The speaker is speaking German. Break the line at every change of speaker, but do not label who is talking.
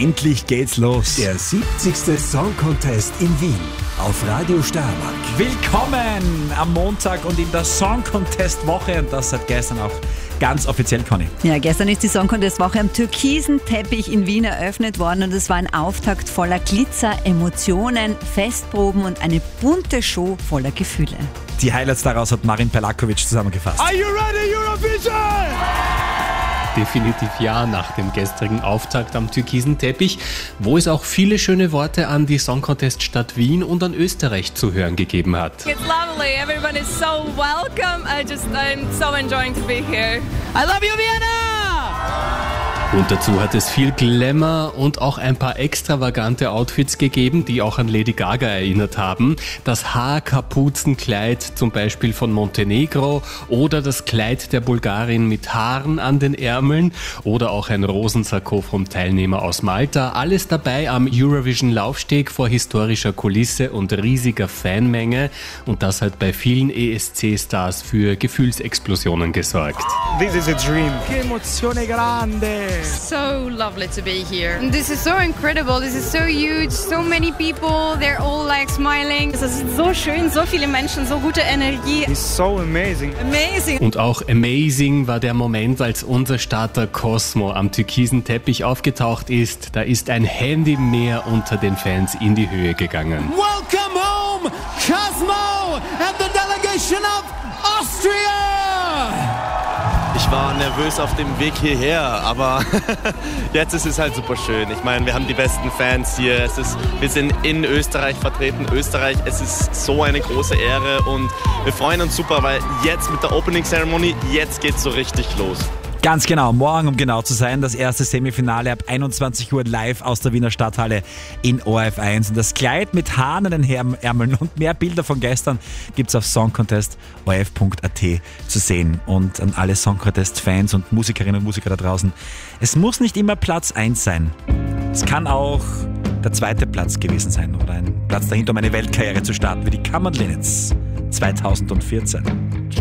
Endlich geht's los.
Der 70. Song Contest in Wien auf Radio Steiermark.
Willkommen am Montag und in der Song Contest Woche und das seit gestern auch ganz offiziell, Conny.
Ja, gestern ist die Song Contest Woche am türkisen Teppich in Wien eröffnet worden und es war ein Auftakt voller Glitzer, Emotionen, Festproben und eine bunte Show voller Gefühle.
Die Highlights daraus hat Marin Pelakovic zusammengefasst.
Are you ready, Eurovision?
Definitiv ja, nach dem gestrigen Auftakt am türkisen Teppich, wo es auch viele schöne Worte an die Song Contest Stadt Wien und an Österreich zu hören gegeben hat.
It's lovely. Everyone is so welcome. I'm so enjoying to be here.
I love you, Vienna!
Und dazu hat es viel Glamour und auch ein paar extravagante Outfits gegeben, die auch an Lady Gaga erinnert haben. Das Haarkapuzenkleid zum Beispiel von Montenegro oder das Kleid der Bulgarin mit Haaren an den Ärmeln oder auch ein Rosensakko vom Teilnehmer aus Malta. Alles dabei am Eurovision-Laufsteg vor historischer Kulisse und riesiger Fanmenge. Und das hat bei vielen ESC-Stars für Gefühlsexplosionen gesorgt.
This is a dream. Che emozione grande!
So lovely to be here. And this is so incredible. This is so huge. So many people. They're all like smiling.
Es ist so schön, so viele Menschen, so gute Energie.
It's so amazing.
Amazing.
Und auch amazing war der Moment, als unser Starter Cosmo am türkisen Teppich aufgetaucht ist. Da ist ein Handymeer unter den Fans in die Höhe gegangen.
Welcome home, Cosmo and the delegation of Austria!
Ich war nervös auf dem Weg hierher, aber jetzt ist es halt super schön. Ich meine, wir haben die besten Fans hier. Wir sind in Österreich vertreten. Österreich, es ist so eine große Ehre und wir freuen uns super, weil jetzt mit der Opening Ceremony, jetzt geht's so richtig los.
Ganz genau, morgen, um genau zu sein, das erste Semifinale ab 21 Uhr live aus der Wiener Stadthalle in ORF1. Und das Kleid mit Haaren an den Ärmeln und mehr Bilder von gestern gibt's auf songcontest.orf.at zu sehen. Und an alle Song Contest-Fans und Musikerinnen und Musiker da draußen, es muss nicht immer Platz 1 sein. Es kann auch der zweite Platz gewesen sein oder ein Platz dahinter, um eine Weltkarriere zu starten, wie die Kammern Linnets 2014.